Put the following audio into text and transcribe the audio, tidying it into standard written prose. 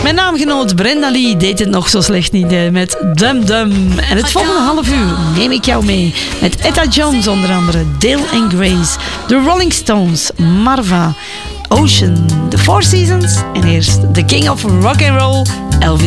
Mijn naamgenoot Brenda Lee deed het nog zo slecht niet met Dum Dum. En het volgende half uur neem ik jou mee met Etta Jones onder andere, Dale and Grace, The Rolling Stones, Marva, Ocean, The Four Seasons en eerst The King of Rock and Roll, Elvis